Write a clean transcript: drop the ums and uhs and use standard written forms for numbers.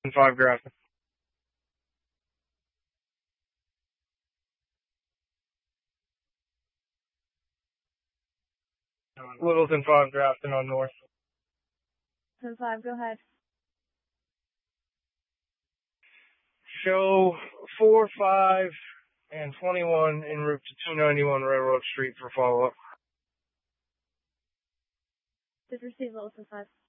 5 Grafton. Littleton 5 Grafton on North. 10-5, go ahead. Show 4, 5, and 21 en route to 291 Railroad Street for follow-up. Did receive Littleton 5.